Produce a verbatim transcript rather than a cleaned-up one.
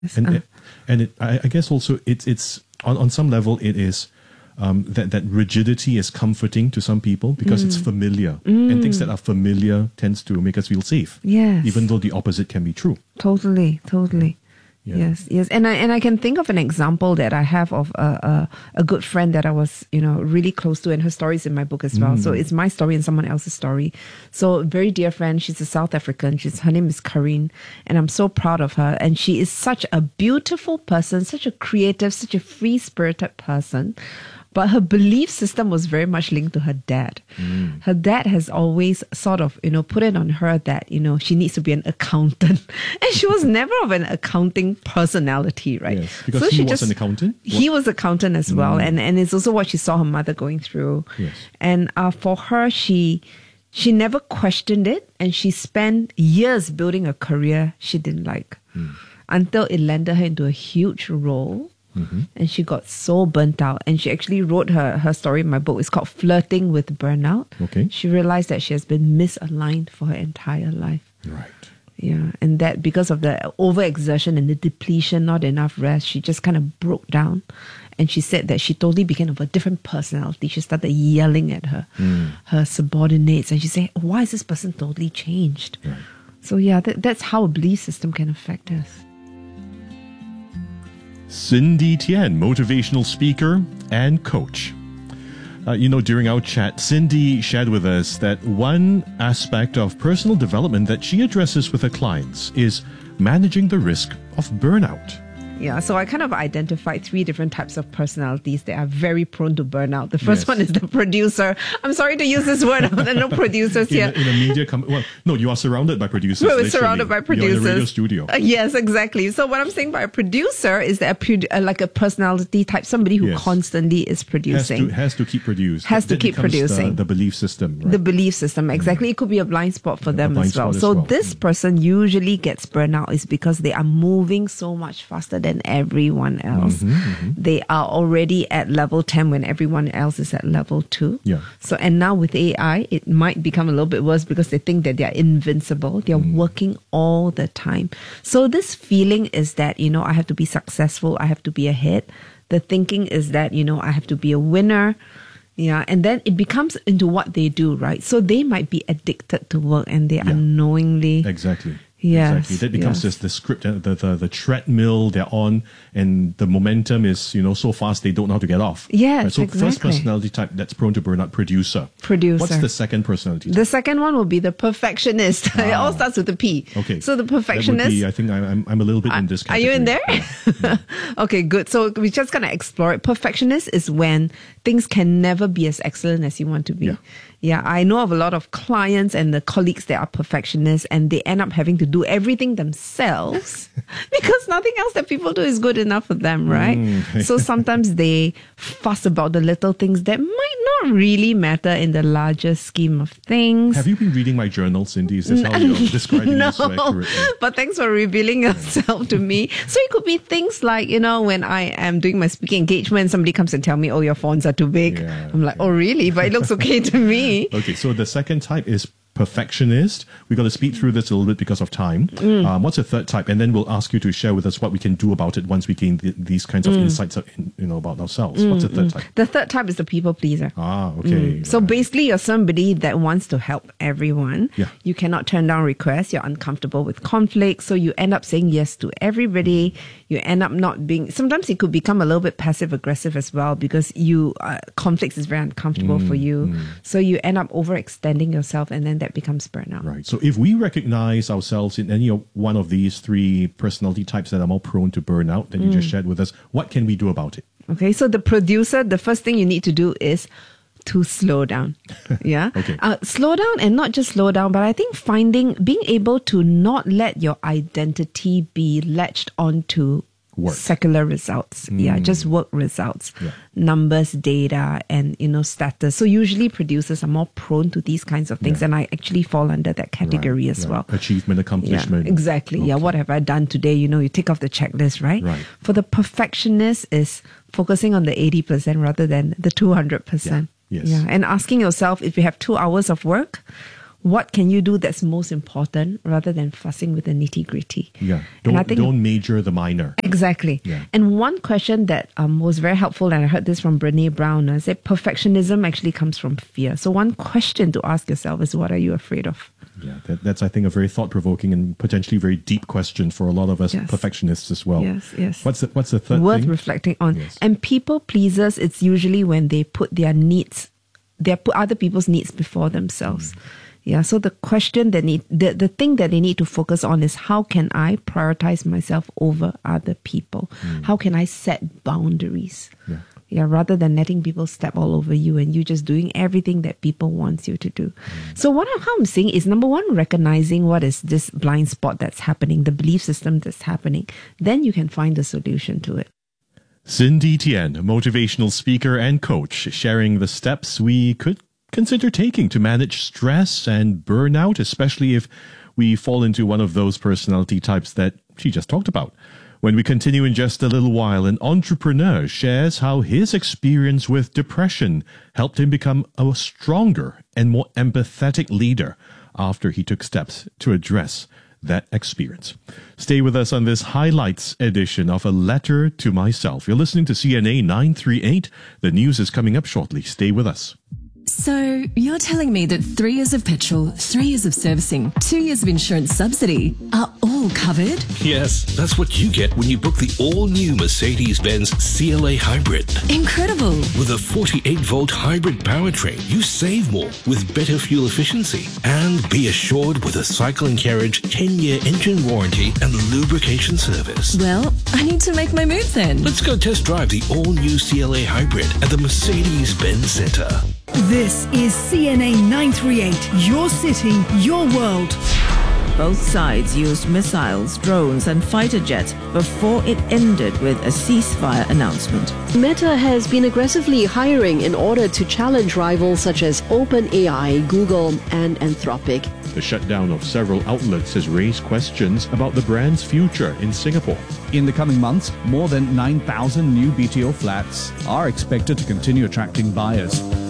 And Uh, it, and it, I, I guess also it's it's on, on some level it is um, that that rigidity is comforting to some people because it's familiar, and things that are familiar tends to make us feel safe. Yes. Even though the opposite can be true. Totally, totally. Yeah. Yes, yes, and I and I can think of an example that I have of a, a a good friend that I was, you know, really close to, and her story is in my book as well. So it's my story and someone else's story. So very dear friend, she's a South African. She's her name is Karine, and I'm so proud of her. And she is such a beautiful person, such a creative, such a free spirited person. But her belief system was very much linked to her dad. Mm. Her dad has always sort of, you know, put it on her that, you know, she needs to be an accountant. And she was never of an accounting personality, right? Yes, because so he she was just, an accountant? He was an accountant as well. Mm. And, and it's also what she saw her mother going through. Yes. And uh, for her, she she never questioned it. And she spent years building a career she didn't like. Mm. Until it landed her into a huge role. Mm-hmm. And she got so burnt out. And she actually wrote her, her story in my book. It's called Flirting with Burnout. Okay. She realized that she has been misaligned for her entire life. Right. Yeah. And that because of the overexertion and the depletion, not enough rest, she just kind of broke down. And she said that she totally became of a different personality. She started yelling at her, mm. her subordinates. And she said, why is this person totally changed? Right. So yeah, that, that's how a belief system can affect us. Cindy Tian, motivational speaker and coach. Uh, you know, during our chat, Cindy shared with us that one aspect of personal development that she addresses with her clients is managing the risk of burnout. Yeah, so I kind of identified three different types of personalities that are very prone to burnout. The first yes. one is the producer. I'm sorry to use this word. There are no producers in here. A, in a media company. Well, no, you are surrounded by producers. We're surrounded by producers. You're in a radio studio. Uh, yes, exactly. So what I'm saying by a producer is that a produ- uh, like a personality type, somebody who yes. constantly is producing. Has to, has to keep producing. Has to that keep producing. The, the belief system. Right? The belief system, exactly. Mm. It could be a blind spot for a them as well. As so well. this mm. person usually gets burnout is because they are moving so much faster than everyone else. Mm-hmm, mm-hmm. They are already at level ten when everyone else is at level two. Yeah. So, and now with A I, it might become a little bit worse because they think that they're invincible. They're mm. working all the time. So this feeling is that, you know, I have to be successful. I have to be ahead. The thinking is that, you know, I have to be a winner. Yeah. And then it becomes into what they do, right? So they might be addicted to work and they yeah. unknowingly. Exactly. Yes, exactly. That becomes yes. just the script, the, the the treadmill they're on, and the momentum is, you know, so fast they don't know how to get off. Yes, right? So exactly. First personality type that's prone to burnout, producer. Producer. What's the second personality type? The second one will be the perfectionist. Ah. It all starts with a P. Okay. So the perfectionist. That would be, I think I'm I'm a little bit in this category. Are you in there? Yeah. Yeah. Okay, good. So we're just gonna explore it. Perfectionist is when things can never be as excellent as you want to be. Yeah. Yeah, I know of a lot of clients and the colleagues that are perfectionists, and they end up having to do everything themselves because nothing else that people do is good enough for them, right? Mm. So sometimes they fuss about the little things that might not really matter in the larger scheme of things. Have you been reading my journal, Cindy? Is this how you're describing no, this so accurately? But thanks for revealing yourself to me. So it could be things like, you know, when I am doing my speaking engagement, somebody comes and tell me, oh, your fonts are too big. Yeah, I'm like, yeah. oh, really? But it looks okay to me. Okay, so the second type is perfectionist. We've got to speed through this a little bit because of time. Mm. Um, what's the third type? And then we'll ask you to share with us what we can do about it once we gain th- these kinds of mm. insights in, you know, about ourselves. Mm, what's the third mm. type? The third type is the people pleaser. Ah, okay. Mm. So right. basically, you're somebody that wants to help everyone. Yeah. You cannot turn down requests. You're uncomfortable with conflict. So you end up saying yes to everybody. You end up not being... Sometimes it could become a little bit passive-aggressive as well because you uh, conflicts is very uncomfortable mm, for you. Mm. So you end up overextending yourself and then that becomes burnout. Right. So if we recognize ourselves in any one of these three personality types that are more prone to burnout that you mm. just shared with us, what can we do about it? Okay. So the producer, the first thing you need to do is to slow down. Yeah. Okay. Uh, slow down and not just slow down, but I think finding, being able to not let your identity be latched onto work. Secular results. Mm. Yeah, just work results, yeah. numbers, data, and, you know, status. So usually producers are more prone to these kinds of things, yeah. and I actually fall under that category right, as right. well. Achievement, accomplishment. Yeah, exactly. Okay. Yeah, what have I done today? You know, you tick off the checklist, right? Right. For the perfectionist is focusing on the eighty percent rather than the two hundred percent. Yeah. Yes. Yeah, and asking yourself, if you have two hours of work, what can you do that's most important rather than fussing with the nitty gritty. Yeah, And don't, I think, don't major the minor. exactly. Yeah. And one question that um, was very helpful, and I heard this from Brene Brown, is that perfectionism actually comes from fear. So one question to ask yourself is, what are you afraid of? Yeah, that, that's, I think, a very thought-provoking and potentially very deep question for a lot of us Yes. perfectionists as well. Yes, yes. What's the, what's the third Worth thing? reflecting on. Yes. And people pleasers, it's usually when they put their needs, they put other people's needs before themselves. Mm. Yeah, so the question that need, the, the thing that they need to focus on is, how can I prioritize myself over other people? Mm. How can I set boundaries? Yeah. Yeah, rather than letting people step all over you and you just doing everything that people want you to do. Mm. So what I, how I'm saying is, number one, recognizing what is this blind spot that's happening, the belief system that's happening. Then you can find a solution to it. Cindy Tien, a motivational speaker and coach, sharing the steps we could consider taking to manage stress and burnout, especially if we fall into one of those personality types that she just talked about. When we continue in just a little while, an entrepreneur shares how his experience with depression helped him become a stronger and more empathetic leader after he took steps to address that experience. Stay with us on this highlights edition of A Letter to Myself. You're listening to C N A nine thirty-eight. The news is coming up shortly. Stay with us. So, you're telling me that three years of petrol, three years of servicing, two years of insurance subsidy are all covered? Yes, that's what you get when you book the all-new Mercedes-Benz C L A Hybrid. Incredible! With a forty-eight volt hybrid powertrain, you save more with better fuel efficiency. And be assured with a cycle and carriage ten year engine warranty and lubrication service. Well, I need to make my move then. Let's go test drive the all-new C L A Hybrid at the Mercedes-Benz Centre. This is C N A nine thirty-eight, your city, your world. Both sides used missiles, drones and fighter jets before it ended with a ceasefire announcement. Meta has been aggressively hiring in order to challenge rivals such as OpenAI, Google and Anthropic. The shutdown of several outlets has raised questions about the brand's future in Singapore. In the coming months, more than nine thousand new B T O flats are expected to continue attracting buyers.